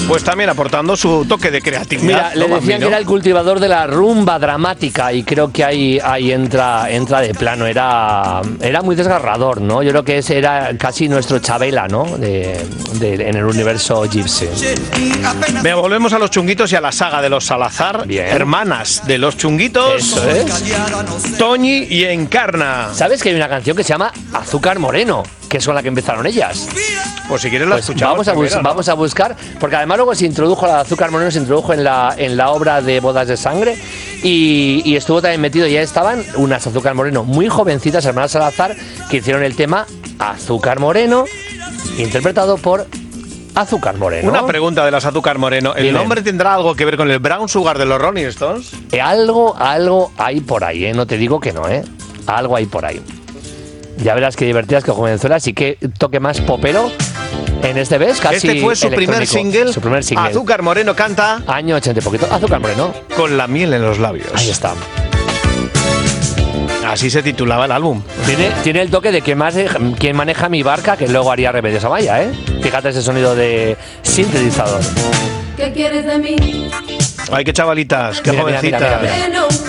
pues también aportando su toque de creatividad. Mira, le decían que era el cultivador de la rumba dramática y creo que ahí entra de plano. Era muy desgarrador, ¿no? Yo creo que ese era casi nuestro Chabela, ¿no? En el universo Gypsy. Venga, volvemos a los Chunguitos y a la saga de los Salazar. Bien. Hermanas de los Chunguitos. Eso es. Toñi y Encarna. ¿Sabes que hay una canción que se llama Azúcar Moreno? Que es con la que empezaron ellas. Pues si quieres la escuchamos. Vamos a buscar, porque además luego se introdujo la Azúcar Moreno, se introdujo en la obra de Bodas de Sangre y estuvo también metido. Ya estaban unas Azúcar Moreno muy jovencitas, hermanas Salazar, que hicieron el tema Azúcar Moreno, interpretado por Azúcar Moreno. Una pregunta de las Azúcar Moreno. ¿El Dime. nombre tendrá algo que ver con el Brown Sugar de los Rolling Stones? Algo hay por ahí, no te digo que no, algo hay por ahí. Ya verás qué divertidas, que jovenzuelas y qué toque más popero en este, ¿ves? Casi este fue su primer single. Su primer single. Azúcar Moreno canta Año 80 y poquito. Azúcar Moreno. Con la miel en los labios. Ahí está. Así se titulaba el álbum. Tiene el toque de quien maneja mi barca, que luego haría Remedios Amaya, ¿eh? Fíjate ese sonido de sintetizador. ¿Qué quieres de mí? Ay, qué chavalitas, qué Mira, jovencitas. mira.